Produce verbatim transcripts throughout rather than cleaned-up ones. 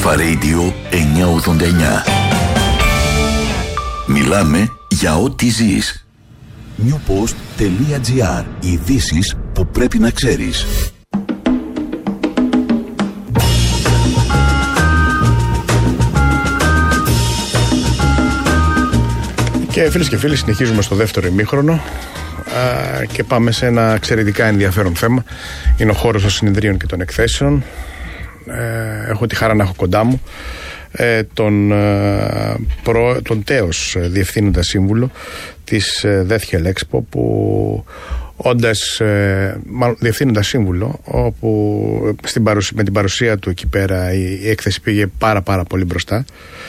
Αλφα Radio εννιακόσια ογδόντα εννιά. Μιλάμε για ό,τι ζεις. newpost.gr. Ειδήσεις που πρέπει να ξέρεις. Και φίλες και φίλοι, συνεχίζουμε στο δεύτερο ημίχρονο και πάμε σε ένα εξαιρετικά ενδιαφέρον θέμα. Είναι ο χώρος των συνεδρίων και των εκθέσεων. Έχω τη χαρά να έχω κοντά μου τον, προ, τον τέος διευθύνοντα σύμβουλο της Death Expo, που όντας μάλλον διευθύνοντα σύμβουλο, όπου στην παρουσία, με την παρουσία του εκεί πέρα η, η έκθεση πήγε πάρα πάρα πολύ μπροστά.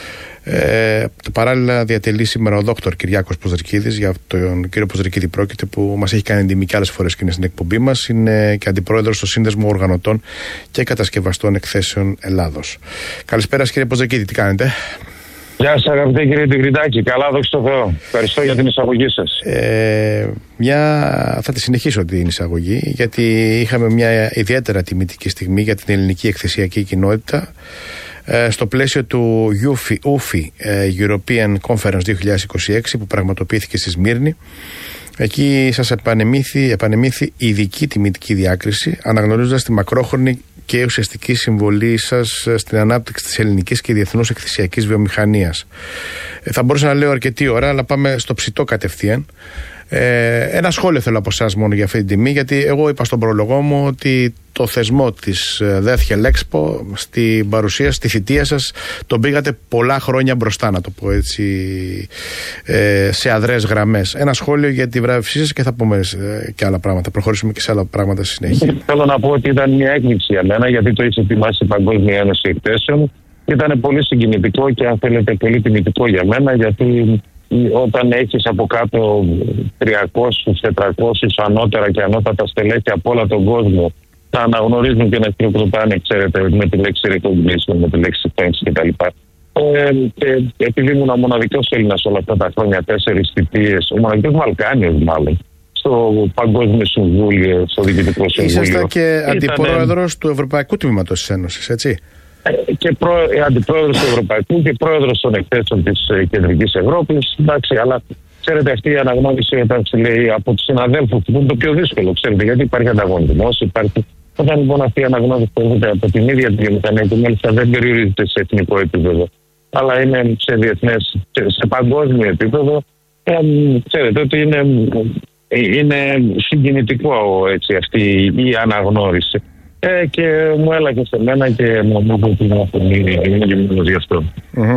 Ε, το παράλληλα διατελεί σήμερα ο δόκτωρ Κυριάκος Ποζαρκίδης. Για τον κύριο Ποζαρκίδη πρόκειται, που μας έχει κάνει τιμή και άλλες φορές και είναι στην εκπομπή μας. Είναι και αντιπρόεδρος στο Σύνδεσμο Οργανωτών και Κατασκευαστών Εκθέσεων Ελλάδος. Καλησπέρα κύριε Ποζαρκίδη, τι κάνετε? Γεια σας αγαπητέ κύριε Τιγρητάκη, καλά δόξα τω Θεώ. Ευχαριστώ για την εισαγωγή σας. Ε, μια... Θα τη συνεχίσω την εισαγωγή, γιατί είχαμε μια ιδιαίτερα τιμητική στιγμή για την ελληνική εκθεσιακή κοινότητα στο πλαίσιο του γιου εφ άι, γιου εφ άι European Conference δύο χιλιάδες είκοσι έξι, που πραγματοποιήθηκε στη Σμύρνη. Εκεί σας επανεμήθη, επανεμήθη ειδική τιμητική διάκριση, αναγνωρίζοντας τη μακρόχρονη και ουσιαστική συμβολή σας στην ανάπτυξη της ελληνικής και διεθνούς εκθεσιακής βιομηχανίας. Θα μπορούσα να λέω αρκετή ώρα, αλλά πάμε στο ψητό κατευθείαν. Ε, ένα σχόλιο θέλω από εσάς μόνο για αυτή την τιμή, γιατί εγώ είπα στον προλογό μου ότι το θεσμό της Death Expo στην παρουσία, στη θητεία σας, τον πήγατε πολλά χρόνια μπροστά, να το πω έτσι, ε, σε αδρές γραμμές. Ένα σχόλιο για τη βράβευσή σας και θα πούμε ε, και άλλα πράγματα. Προχωρήσουμε και σε άλλα πράγματα στη συνέχεια. Θέλω να πω ότι ήταν μια έκπληξη για μένα, γιατί το είχε ετοιμάσει η Παγκόσμια Ένωση Εκθέσεων. Ήταν πολύ συγκινητικό και, αν θέλετε, πολύ τιμητικό για μένα, γιατί όταν έχεις από κάτω τριακόσιους, τετρακόσιους ανώτερα και ανώτατα στελέχη από όλο τον κόσμο να αναγνωρίζουν και να χειροκροτάνε, ξέρετε, με τη λέξη recognition, με τη λέξη thanks κτλ. Ε, και επειδή ήμουν ο μοναδικός Έλληνας όλα αυτά τα χρόνια, τέσσερις θητείες, ο μοναδικός Βαλκάνιος μάλλον, στο Παγκόσμιο Συμβούλιο, στο Διοικητικό Συμβούλιο. Ήσασταν και αντιπρόεδρος του Ευρωπαϊκού Τμήματος της Ένωσης, έτσι? Και προ, αντιπρόεδρος του Ευρωπαϊκού και πρόεδρος των εκθέσεων της Κεντρικής Ευρώπης. Εντάξει, αλλά ξέρετε, αυτή η αναγνώριση όταν λέει από τους συναδέλφους, που είναι το πιο δύσκολο, ξέρετε, γιατί υπάρχει ανταγωνισμός, υπάρχει. Όταν λοιπόν αυτή η αναγνώριση έρχεται από την ίδια τη βιομηχανία, και μάλιστα δεν περιορίζεται σε εθνικό επίπεδο, αλλά είναι σε διεθνές, σε παγκόσμιο επίπεδο, ε, ξέρετε ότι είναι, είναι συγκινητικό έτσι, αυτή η αναγνώριση. Ε, και μου έλαγε σε μένα και μου είπε ότι είναι γυμνός γι' αυτό. Mm-hmm.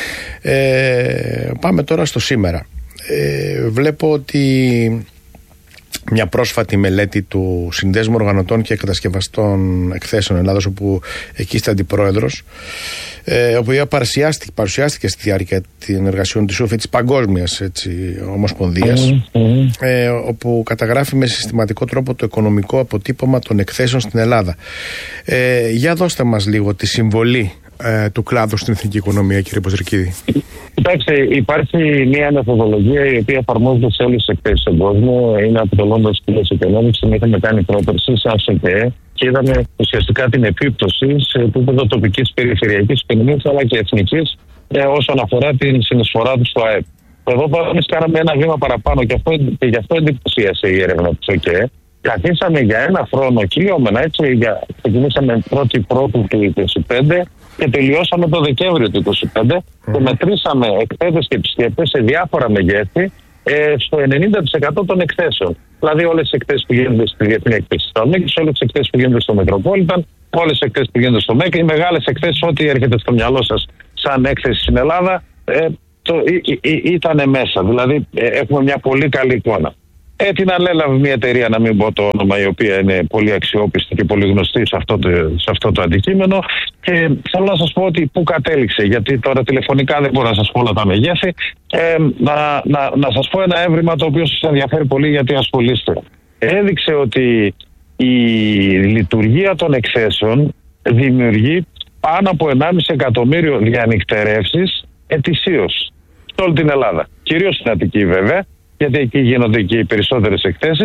Ε, πάμε τώρα στο σήμερα. Ε, βλέπω ότι μια πρόσφατη μελέτη του Συνδέσμου Οργανωτών και Κατασκευαστών Εκθέσεων Ελλάδος, όπου εκεί είστε αντιπρόεδρος, ε, όπου παρουσιάστηκε, παρουσιάστηκε στη διάρκεια των εργασιών της γιου εφ άι, της Παγκόσμιας έτσι, Ομοσπονδίας, mm-hmm. ε, όπου καταγράφει με συστηματικό τρόπο το οικονομικό αποτύπωμα των εκθέσεων στην Ελλάδα. Ε, για δώστε μας λίγο τη συμβολή ε, του κλάδου στην εθνική οικονομία, κύριε Ποζαρκίδη. Κοιτάξτε, υπάρχει μια μεθοδολογία η οποία εφαρμόζεται σε όλες τις εκθέσεις στον κόσμο. Είναι από το London School of Economics, την είχαμε κάνει πρόπερση σαν ΣΕΚΕ και είδαμε ουσιαστικά την επίπτωση σε επίπεδο τοπικής, περιφερειακής οικονομίας αλλά και εθνικής ε, όσον αφορά την συνεισφορά του στο ΑΕΠ. Εδώ πάμε, εμείς κάναμε ένα βήμα παραπάνω και, αυτό, και γι' αυτό εντυπωσίασε η έρευνα του ΣΕΚΕ. Καθίσαμε για ένα χρόνο κυλιόμενα, έτσι, για, ξεκινήσαμε πρώτη πρώτου του είκοσι πέντε και τελειώσαμε το Δεκέμβριο του είκοσι πέντε mm. και μετρήσαμε εκθέτες και επισκέπτες σε διάφορα μεγέθη ε, στο ενενήντα τοις εκατό των εκθέσεων. Δηλαδή όλες τις εκθέσεις που γίνονται στη Διεθνή Έκθεση Θεσσαλονίκης, όλες τις εκθέσεις που γίνονται στο Metropolitan, όλες τις εκθέσεις που γίνονται στο ΜΕΚ, οι μεγάλες εκθέσεις, ό,τι έρχεται στο μυαλό σας σαν έκθεση στην Ελλάδα, ε, το, ή, ή, ήταν μέσα. Δηλαδή ε, έχουμε μια πολύ καλή εικόνα. Ε, την ανέλαβε μια εταιρεία, να μην πω το όνομα, η οποία είναι πολύ αξιόπιστη και πολύ γνωστή σε αυτό το, σε αυτό το αντικείμενο. Και θέλω να σας πω ότι πού κατέληξε, γιατί τώρα τηλεφωνικά δεν μπορώ να σας πω όλα τα μεγέθη. Ε, να, να, να σας πω ένα έβριμα το οποίο σας ενδιαφέρει πολύ, γιατί ασχολείστε. Έδειξε ότι η λειτουργία των εκθέσεων δημιουργεί πάνω από ενάμιση εκατομμύριο διανυκτερεύσεις ετησίως σε όλη την Ελλάδα. Κυρίως στην Αττική βέβαια, γιατί εκεί γίνονται και οι περισσότερες εκθέσεις,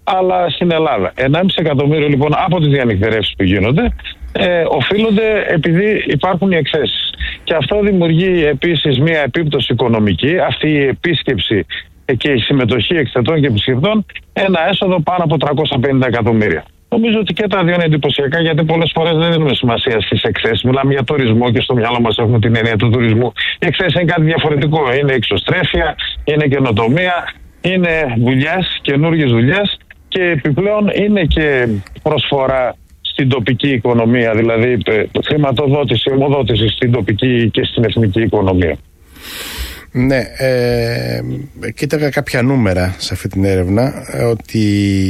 αλλά στην Ελλάδα. ενάμιση εκατομμύριο λοιπόν από τις διανυκτερεύσεις που γίνονται ε, οφείλονται επειδή υπάρχουν οι εκθέσεις. Και αυτό δημιουργεί επίσης μια επίπτωση οικονομική, αυτή η επίσκεψη και η συμμετοχή εκθετών και επισκεπτών, ένα έσοδο πάνω από τριακόσια πενήντα εκατομμύρια. Νομίζω ότι και τα δύο είναι εντυπωσιακά, γιατί πολλές φορές δεν δίνουμε σημασία στις εκθέσεις. Μιλάμε για τουρισμό και στο μυαλό μας έχουμε την έννοια του τουρισμού. Οι εκθέσεις είναι κάτι διαφορετικό. Είναι εξωστρέφεια, είναι καινοτομία, είναι δουλειές, καινούργιες δουλειές και επιπλέον είναι και προσφορά στην τοπική οικονομία, δηλαδή χρηματοδότηση, ομοδότηση στην τοπική και στην εθνική οικονομία. Ναι, ε, κοίταγα κάποια νούμερα σε αυτή την έρευνα, ότι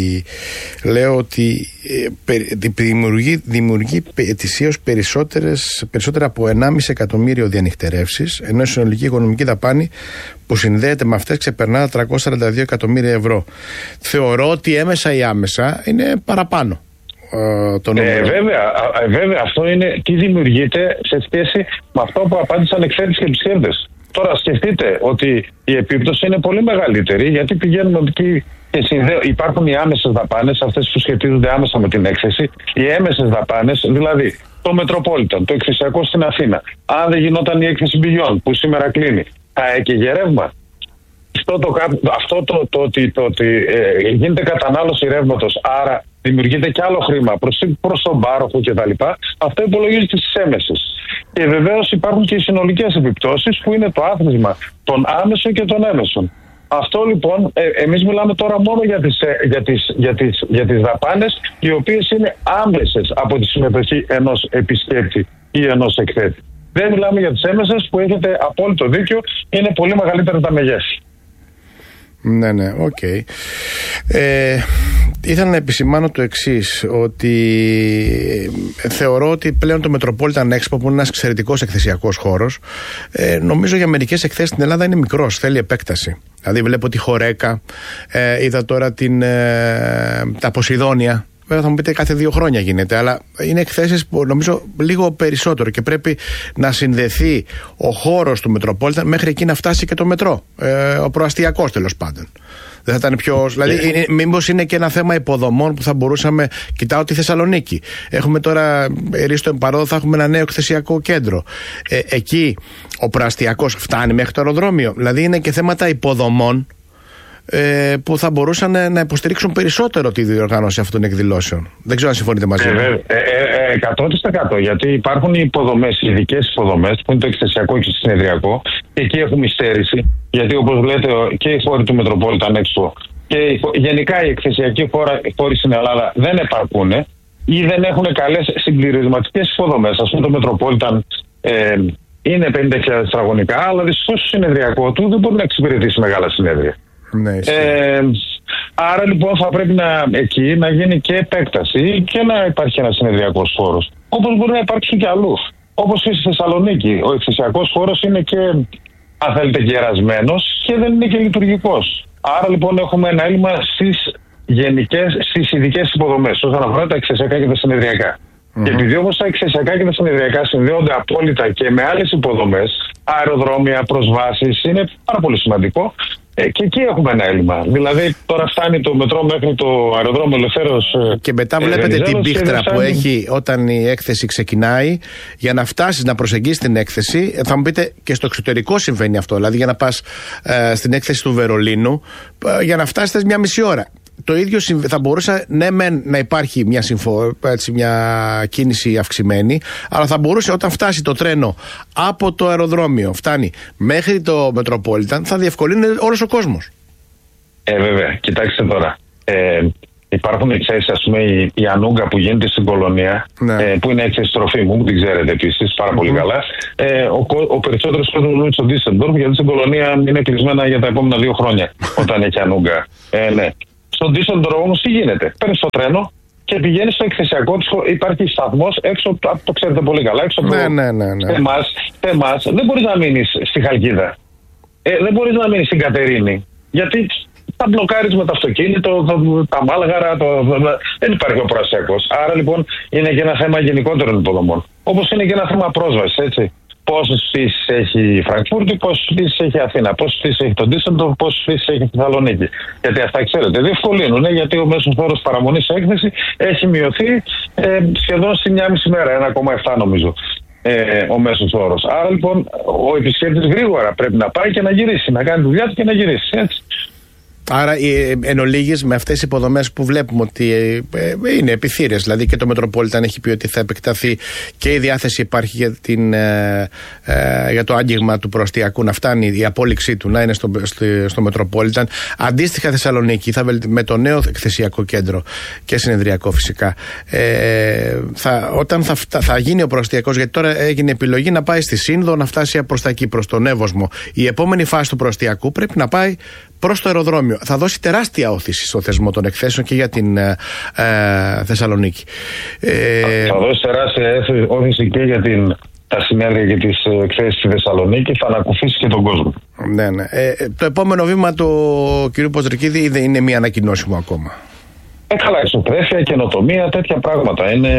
λέω ότι ε, δημιουργεί, δημιουργεί ετησίως περισσότερες, περισσότερα από ενάμιση εκατομμύριο διανυκτερεύσεις, ενώ η συνολική οικονομική δαπάνη που συνδέεται με αυτές ξεπερνά τα τριακόσια σαράντα δύο εκατομμύρια ευρώ. Θεωρώ ότι έμεσα ή άμεσα είναι παραπάνω. Το ε, βέβαια, ε, βέβαια, αυτό είναι τι δημιουργείται σε σχέση με αυτό που απάντησαν εκθέτες και επισκέπτες. Τώρα σκεφτείτε ότι η επίπτωση είναι πολύ μεγαλύτερη, γιατί πηγαίνουμε εκεί και συνδέ... υπάρχουν οι άμεσες δαπάνες, αυτές που σχετίζονται άμεσα με την έκθεση, οι έμεσες δαπάνες, δηλαδή το Metropolitan, το εκθεσιακό στην Αθήνα. Αν δεν γινόταν η έκθεση Beyond που σήμερα κλείνει, θα έκαιγε ρεύμα. Αυτό το, αυτό το, το, το, το ότι ε, γίνεται κατανάλωση ρεύματος, άρα δημιουργείται και άλλο χρήμα προς, προς τον πάροχο κτλ. Αυτό υπολογίζεται στις έμεσες. Και βεβαίως υπάρχουν και οι συνολικές επιπτώσεις που είναι το άθροισμα των άμεσων και των έμεσων. Αυτό λοιπόν, ε, εμείς μιλάμε τώρα μόνο για τις, για, τις, για, τις, για τις δαπάνες οι οποίες είναι άμεσες από τη συμμετοχή ενός επισκέπτη ή ενός εκθέτη. Δεν μιλάμε για τις έμεσες που έχετε απόλυτο δίκιο, είναι πολύ μεγαλύτερα τα μεγέθη. Ναι, ναι, οκ. Okay. Ε, ήθελα να επισημάνω το εξής, ότι θεωρώ ότι πλέον το Metropolitan Expo, που είναι ένας εξαιρετικός εκθεσιακός χώρος, ε, νομίζω για μερικές εκθέσεις στην Ελλάδα είναι μικρός, θέλει επέκταση. Δηλαδή βλέπω τη Χορέκα, ε, είδα τώρα την, ε, τα Ποσειδόνια. Βέβαια θα μου πείτε κάθε δύο χρόνια γίνεται, αλλά είναι εκθέσεις που νομίζω λίγο περισσότερο και πρέπει να συνδεθεί ο χώρος του Metropolitan μέχρι εκεί να φτάσει και το μετρό, ε, ο προαστιακός τέλος πάντων. Δεν θα ήταν πιο. Δηλαδή, yeah. μήπως είναι και ένα θέμα υποδομών που θα μπορούσαμε. Κοιτάω τη Θεσσαλονίκη. Έχουμε τώρα, Ρίστο Εμπαρόδο, θα έχουμε ένα νέο εκθεσιακό κέντρο. Ε, εκεί ο προαστιακός φτάνει μέχρι το αεροδρόμιο. Δηλαδή, είναι και θέματα υποδομών ε, που θα μπορούσαν να υποστηρίξουν περισσότερο τη διοργάνωση αυτών των εκδηλώσεων. Δεν ξέρω αν συμφωνείτε μαζί μου. Ε, ε, ε, εκατό τοις εκατό, γιατί υπάρχουν οι υποδομές, οι ειδικές υποδομές που είναι το εκθεσιακό και το συνεδριακό. Και εκεί έχουμε υστέρηση. Γιατί όπως λέτε, και οι χώροι του Metropolitan Expo και γενικά οι εκθεσιακοί χώροι στην Ελλάδα δεν επαρκούν ή δεν έχουν καλές συμπληρωματικές υποδομές. Ας πούμε, το Metropolitan ε, είναι πενήντα χιλιάδες τετραγωνικά, αλλά δυστυχώς το συνεδριακό του δεν μπορεί να εξυπηρετήσει μεγάλα συνέδρια. Ναι, ε, άρα λοιπόν θα πρέπει να, εκεί να γίνει και επέκταση και να υπάρχει ένας συνεδριακός χώρος. Όπως μπορεί να υπάρξει και αλλού. Όπως και στη Θεσσαλονίκη. Ο εκθεσιακός χώρος είναι και, αν θέλετε, γερασμένος και δεν είναι και λειτουργικός. Άρα λοιπόν έχουμε ένα έλλειμμα στις γενικές, στις ειδικές υποδομές όσον αφορά τα εκθεσιακά και τα συνεδριακά. Mm-hmm. Και επειδή όμως τα εκθεσιακά και τα συνεδριακά συνδέονται απόλυτα και με άλλες υποδομές, αεροδρόμια, προσβάσεις, είναι πάρα πολύ σημαντικό. Ε, και εκεί έχουμε ένα έλλειμμα. Δηλαδή, τώρα φτάνει το μετρό μέχρι το αεροδρόμιο Ελευθέρος. Και μετά ε, βλέπετε την πίχτρα που έχει όταν η έκθεση ξεκινάει. Για να φτάσεις να προσεγγίσεις την έκθεση, θα μου πείτε και στο εξωτερικό συμβαίνει αυτό. Δηλαδή, για να πας ε, στην έκθεση του Βερολίνου, ε, για να φτάσεις μια μισή ώρα. Το ίδιο θα μπορούσε, ναι, μεν να υπάρχει μια, συμφο, έτσι, μια κίνηση αυξημένη, αλλά θα μπορούσε όταν φτάσει το τρένο από το αεροδρόμιο, φτάνει μέχρι το Metropolitan, θα διευκολύνει όλος ο κόσμος. Ε, βέβαια. Κοιτάξτε τώρα. Ε, υπάρχουν εκθέσεις, ας πούμε, η, η Ανούγκα που γίνεται στην Κολονία, ναι. ε, που είναι έκθεση τροφίμου, που την ξέρετε επίσης πάρα mm-hmm. πολύ καλά. Ε, ο, ο περισσότερος κόσμος είναι στο Ντίσσελντορφ, γιατί στην Κολονία είναι κλεισμένα για τα επόμενα δύο χρόνια, όταν έχει Ανούγκα. Ε, ναι. Στον Ντίσσελντορφ όμως τι γίνεται? Παίρνεις το τρένο και πηγαίνεις στο εκθεσιακό, υπάρχει σταθμός έξω, το ξέρετε πολύ καλά, έξω από ναι, ναι, ναι, ναι. εμάς, εμάς, δεν μπορείς να μείνεις στη Χαλκίδα. Ε, δεν μπορείς να μείνεις στην Κατερίνη. Γιατί θα μπλοκάρεις με το αυτοκίνητο, το, το, τα μάλγαρα, το, το, το, δεν υπάρχει ο προαστιακός. Άρα λοιπόν είναι και ένα θέμα γενικότερων υποδομών. Όπως είναι και ένα θέμα πρόσβασης, έτσι. πόσες πτήσεις έχει η Φραγκφούρτη, πόσες πτήσεις έχει η Αθήνα, πόσες πτήσεις έχει το Ντίσσελντορφ, πόσες πτήσεις έχει η Θεσσαλονίκη. Γιατί αυτά, ξέρετε, διευκολύνουν, γιατί ο μέσος όρος παραμονής σε έκθεση έχει μειωθεί ε, σχεδόν στη μία μισή μέρα, ένα κόμμα επτά νομίζω. Ε, ο μέσος όρος. Άρα λοιπόν ο επισκέπτης γρήγορα πρέπει να πάει και να γυρίσει, να κάνει δουλειά του και να γυρίσει. Έτσι. Άρα, εν ολίγης, με αυτές τις υποδομές που βλέπουμε ότι ε, είναι επιθύρες, δηλαδή και το Μετροπόλιταν έχει πει ότι θα επεκταθεί και η διάθεση υπάρχει για, την, ε, ε, για το άγγιγμα του προαστιακού να φτάνει, η απόλυξή του να είναι στο, στο, στο Μετροπόλιταν. Αντίστοιχα, Θεσσαλονίκη θα βελτι... με το νέο εκθεσιακό κέντρο και συνεδριακό φυσικά. Ε, θα, όταν θα, θα γίνει ο προαστιακός, γιατί τώρα έγινε επιλογή να πάει στη Σύνδο, να φτάσει προς τα εκεί, προς τον Εύωσμο. Η επόμενη φάση του προαστιακού πρέπει να πάει προς το αεροδρόμιο. Θα δώσει τεράστια όθηση στο θεσμό των εκθέσεων και για την ε, ε, Θεσσαλονίκη. Ε, θα δώσει τεράστια όθηση και για την, τα συνέδρια και τις εκθέσεις στη Θεσσαλονίκη, θα ανακουφίσει και τον κόσμο. Ναι, ναι. Ε, το επόμενο βήμα του κ. Ποζρικίδη δεν είναι μια ανακοινώσιμο ακόμα. Ε, καλά, εξωπρέπεια, καινοτομία, τέτοια πράγματα. Είναι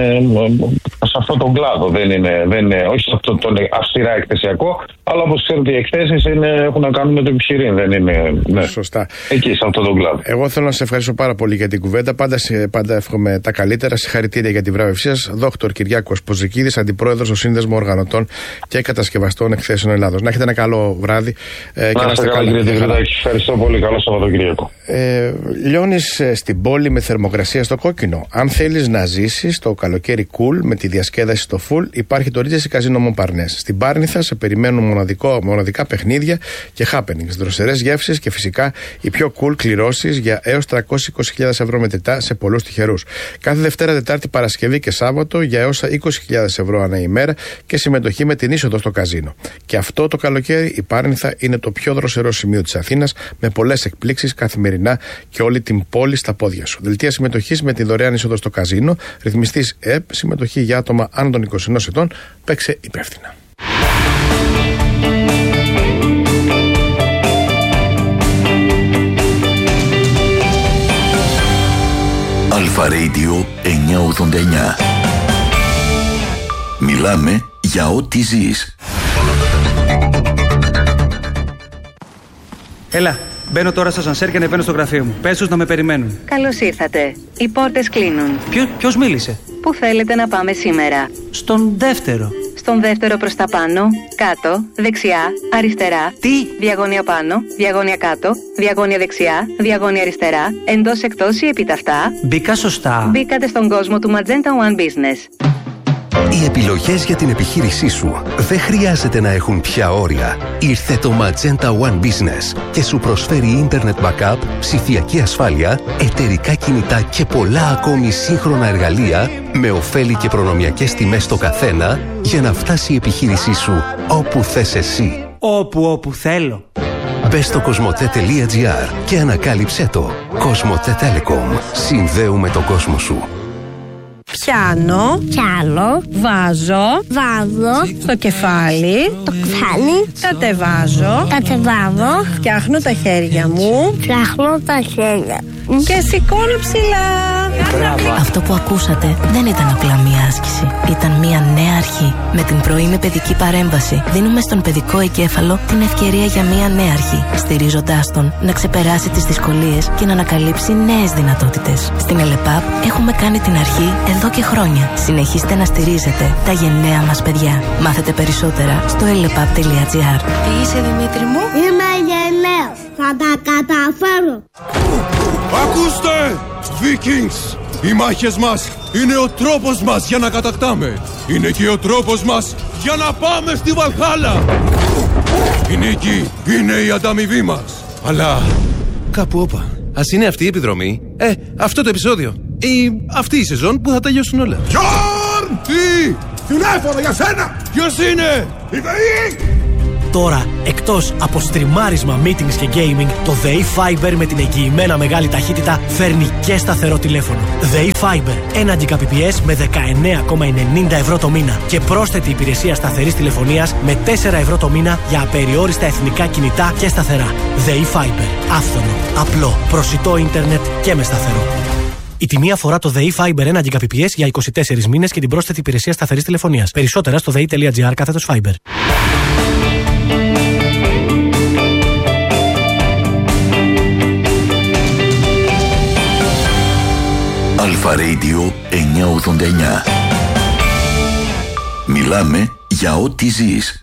σε αυτόν τον κλάδο. Δεν είναι, δεν είναι, όχι σε αυτόν τον αυστηρά εκθεσιακό, αλλά όπως ξέρετε οι εκθέσεις έχουν να κάνουν με το επιχειρήν. Δεν είναι. Ναι. Σωστά. Εκεί, σε αυτόν τον κλάδο. Εγώ θέλω να σε ευχαριστήσω πάρα πολύ για την κουβέντα. Πάντα, πάντα εύχομαι τα καλύτερα. Συγχαρητήρια για την βράβευσή σας. Δόκτωρ Κυριάκος Ποζρικίδης, αντιπρόεδρος στο Σύνδεσμο Οργανωτών και Κατασκευαστών Εκθέσεων Ελλάδος. Να έχετε ένα καλό βράδυ. Ε, να είστε καλά, κύριε Τεβριδάκη. Ευχαριστώ πολύ. Καλό Σαββατοκύριακο. Ε, λιώνεις στην πόλη με θερμοκρασία στο κόκκινο. Αν θέλεις να ζήσεις το καλοκαίρι cool με τη διασκέδαση στο full, υπάρχει το Regency Casino Montparnasse. Στην Πάρνηθα σε περιμένουν μοναδικό, μοναδικά παιχνίδια και happenings, δροσερές γεύσεις και φυσικά οι πιο cool κληρώσεις για έως τριακόσιες είκοσι χιλιάδες ευρώ μετρητά σε πολλούς τυχερούς. Κάθε Δευτέρα, Τετάρτη, Παρασκευή και Σάββατο για έως είκοσι χιλιάδες ευρώ ανά ημέρα και συμμετοχή με την είσοδο στο καζίνο. Και αυτό το καλοκαίρι η Πάρνηθα είναι το πιο δροσερό σημείο της Αθήνας με πολλές εκπλήξεις καθημερινά και όλη την πόλη στα πόδια σου. Δελτία συμμετοχής με τη δωρεάν είσοδο στο καζίνο, ρυθμιστής ΕΠ, συμμετοχή για άτομα άνω των είκοσι ενός ετών, παίξε υπεύθυνα. Αλφα Radio εννιακόσια ογδόντα εννιά. Μιλάμε για ό,τι ζεις. Έλα, μπαίνω τώρα στο σανσέρ και ανεβαίνω στο γραφείο μου. Πες τους να με περιμένουν. Καλώς ήρθατε. Οι πόρτες κλείνουν. Ποιο, ποιος μίλησε? Πού θέλετε να πάμε σήμερα? Στον δεύτερο. Στον δεύτερο προς τα πάνω, κάτω, δεξιά, αριστερά. Τι? Διαγώνια πάνω, διαγώνια κάτω, διαγώνια δεξιά, διαγώνια αριστερά, εντός εκτός ή επιταυτά. Μπήκα σωστά. Μπήκατε στον κόσμο του Magenta One Business. Οι επιλογές για την επιχείρησή σου δεν χρειάζεται να έχουν πια όρια. Ήρθε το Magenta One Business και σου προσφέρει Internet Backup, ψηφιακή ασφάλεια, εταιρικά κινητά και πολλά ακόμη σύγχρονα εργαλεία με ωφέλη και προνομιακές τιμές στο καθένα για να φτάσει η επιχείρησή σου όπου θες εσύ. Όπου όπου θέλω. Μπες στο κοσμοτέ τελεία τζι άρ και ανακάλυψέ το. Κοσμοτέ Telecom. Συνδέουμε τον κόσμο σου. Πιάνω, πιάνω, βάζω, βάζω, στο κεφάλι, το κεφάλι, κατεβάζω, κατεβάζω, φτιάχνω τα χέρια μου, φτιάχνω τα χέρια και σηκώνω ψηλά. Αυτό που ακούσατε δεν ήταν απλά μία άσκηση. Ήταν μία νέα αρχή. Με την πρωινή παιδική παρέμβαση δίνουμε στον παιδικό εγκέφαλο την ευκαιρία για μία νέα αρχή, στηρίζοντάς τον να ξεπεράσει τις δυσκολίες και να ανακαλύψει νέες δυνατότητες. Στην ΕΛΕΠΑΠ έχουμε κάνει την αρχή εδώ και χρόνια. Συνεχίστε να στηρίζετε τα γενναία μας παιδιά. Μάθετε περισσότερα στο ελεπαπ τελεία τζι άρ. Τι είσαι, Δημήτρη μου? Είμαι γενναίος. Θα τα καταφέρω. Ακούστε! Vikings! Οι μάχες μας είναι ο τρόπος μας για να κατακτάμε. Είναι και ο τρόπος μας για να πάμε στη Βαλχάλα. Η νίκη είναι η ανταμοιβή μας. Αλλά κάπου όπα. Ας είναι αυτή η επιδρομή. Ε, αυτό το επεισόδιο. Ή αυτή η σεζόν που θα τελειώσουν όλα. Γιόρν! Τι! Τηλέφωνο για σένα! Ποιος είναι? Η ΔΕΗ! Τώρα, εκτός από στριμάρισμα, meetings και gaming, το ΔΕΗ Fiber με την εγγυημένα μεγάλη ταχύτητα φέρνει και σταθερό τηλέφωνο. ΔΕΗ Fiber, ένα Gbps με δεκαεννέα κόμμα ενενήντα ευρώ το μήνα και πρόσθετη υπηρεσία σταθερής τηλεφωνίας με τέσσερα ευρώ το μήνα για απεριόριστα εθνικά κινητά και σταθερά. ΔΕΗ Fiber, άφθονο, απλό, προσιτό ίντερνετ και με σταθερό. Η τιμή αφορά το ΔΕΗ Fiber ένα Gbps για είκοσι τέσσερις μήνες και την πρόσθετη υπηρεσία σταθερής τηλεφωνίας. Περισσότερα στο ΔΕΗ τελεία τζι άρ κάθετος Fiber. Αλφα Radio εννιακόσια ογδόντα εννιά. Μιλάμε για ό,τι ζεις.